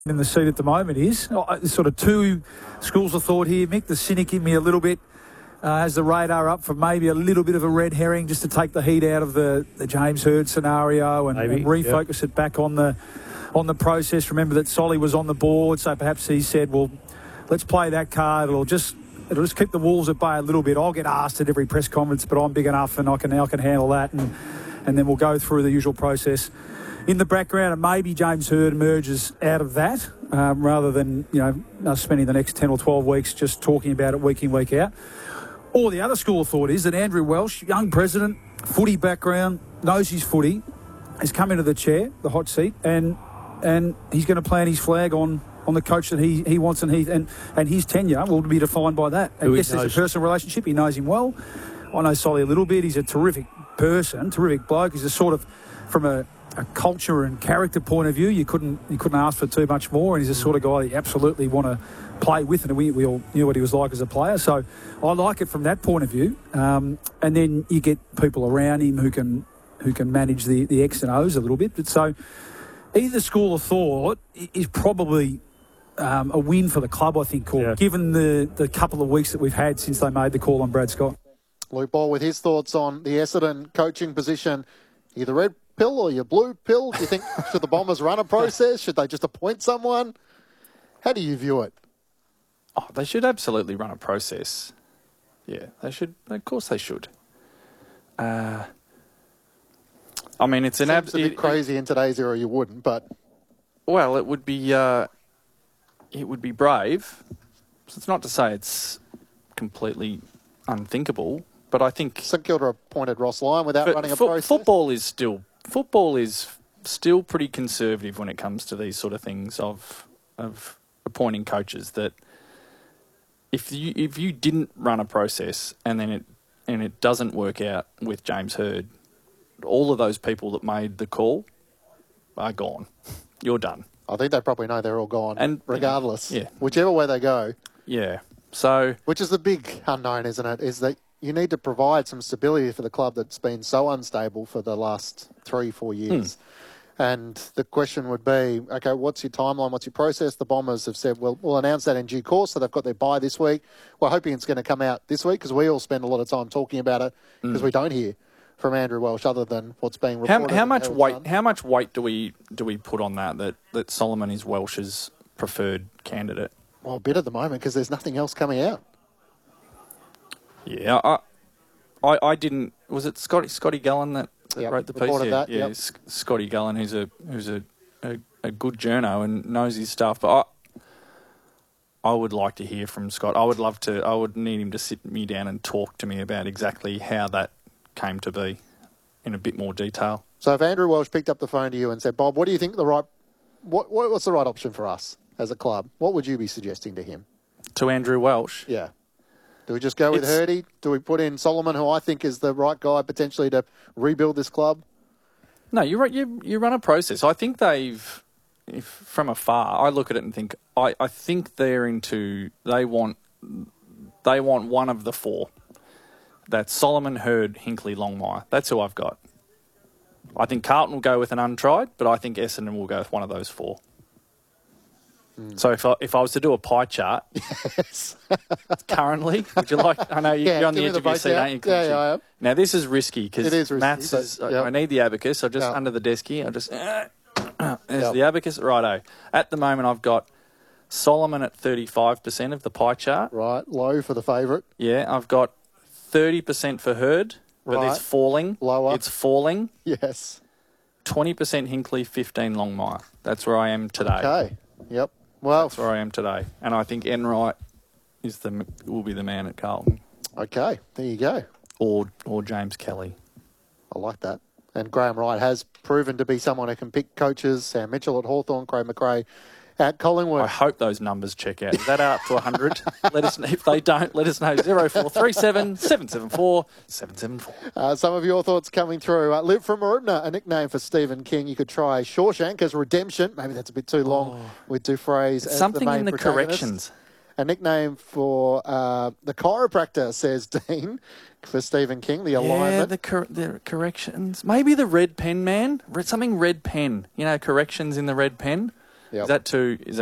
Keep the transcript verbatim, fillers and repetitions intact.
in the seat at the moment is oh, sort of two schools of thought here. Mick, the cynic in me a little bit, uh, has the radar up for maybe a little bit of a red herring just to take the heat out of the, the James Hird scenario and, and refocus yep. it back on the on the process. Remember that Solly was on the board, so perhaps he said, well, let's play that card. It'll just it'll just keep the Wolves at bay a little bit. I'll get asked at every press conference, but I'm big enough and I can I can handle that, and and then we'll go through the usual process in the background, and maybe James Hird emerges out of that um, rather than, you know, us spending the next ten or twelve weeks just talking about it week in, week out. Or the other school of thought is that Andrew Welsh, young president, footy background, knows his footy, has come into the chair, the hot seat, and and he's going to plant his flag on, on the coach that he, he wants, and he and, and his tenure will be defined by that. And yes, there's a personal relationship. He knows him well. I know Solly a little bit. He's a terrific person, terrific bloke. He's a sort of, from a a culture and character point of view, you couldn't you couldn't ask for too much more, and he's the sort of guy that you absolutely want to play with, and we, we all knew what he was like as a player, so I like it from that point of view. Um, and then you get people around him who can who can manage the, the X and O's a little bit. But so either school of thought is probably um, a win for the club, I think, Cor, yeah. given the, the couple of weeks that we've had since they made the call on Brad Scott. Luke Ball with his thoughts on the Essendon coaching position. Either red pill or your blue pill? Do you think, should the Bombers run a process? Should they just appoint someone? How do you view it? Oh, they should absolutely run a process. Yeah, they should. Of course they should. Uh, I mean, it's an Seems ab- a bit crazy in today's era. You wouldn't, but well, it would be. Uh, it would be brave. So it's not to say it's completely unthinkable, but I think St Kilda appointed Ross Lyon without running a fo- process. Football is still football is still pretty conservative when it comes to these sort of things of of appointing coaches. That if you if you didn't run a process and then it and it doesn't work out with James Hird, all of those people that made the call are gone. You're done. I think they probably know they're all gone, and regardless, yeah, whichever way they go. Yeah. So, which is the big unknown, isn't it? Is that you need to provide some stability for the club that's been so unstable for the last three, four years. Hmm. And the question would be, okay, what's your timeline? What's your process? The Bombers have said, well, we'll announce that in due course. So they've got their bye this week. We're hoping it's going to come out this week because we all spend a lot of time talking about it because mm. we don't hear from Andrew Welsh other than what's being reported. How, how much weight? Done. How much weight do we do we put on that? That that Solomon is Welsh's preferred candidate. Well, a bit at the moment because there's nothing else coming out. Yeah, I, I, I didn't. Was it Scotty Scotty Gallen that, that yep, wrote the piece? Yeah, that, yeah yep. Scotty Gallen, who's a who's a, a, a good journo and knows his stuff. But I, I would like to hear from Scott. I would love to. I would need him to sit me down and talk to me about exactly how that came to be in a bit more detail. So if Andrew Welsh picked up the phone to you and said, Bob, what do you think the right, what, what what's the right option for us as a club? What would you be suggesting to him? To Andrew Welsh? Yeah. Do we just go with it's, Hirdy? Do we put in Solomon, who I think is the right guy potentially to rebuild this club? No, you you you run a process. I think they've, if from afar, I look at it and think, I, I think they're into, they want, they want one of the four. That's Solomon, Hird, Hinkley, Longmire. That's who I've got. I think Carlton will go with an untried, but I think Essendon will go with one of those four. Mm. So if I, if I was to do a pie chart, yes. currently, would you like? I know you, yeah, you're on the edge of your seat, aren't you? Yeah, yeah, I am. Now this is risky because maths is. Yep. I need the abacus. I just yep. under the desk here. I just uh, there's yep. the abacus. Righto. At the moment, I've got Solomon at thirty-five percent of the pie chart. Right, low for the favourite. Yeah, I've got thirty percent for Hird, but right. it's falling. Lower. It's falling. Yes. twenty percent Hinkley, fifteen Longmire. That's where I am today. Okay. Yep. Well, that's where I am today, and I think Enright is the will be the man at Carlton. Okay, there you go. Or or James Kelly. I like that. And Graham Wright has proven to be someone who can pick coaches. Sam Mitchell at Hawthorn, Craig McRae at Collingwood. I hope those numbers check out. Is that up to one hundred? Let us know. If they don't, let us know. zero four three seven, seven seven four, seven seven four. Uh, some of your thoughts coming through. Uh, Liv from Maribna, a nickname for Stephen King. You could try Shawshank as Redemption. Maybe that's a bit too long oh. with Dufresne as something the main in the protagonist. corrections. A nickname for uh, the chiropractor, says Dean, for Stephen King, the alignment. Yeah, the, cor- the corrections. Maybe the red pen man. Something red pen. You know, corrections in the red pen. Yep. Is that too? Is that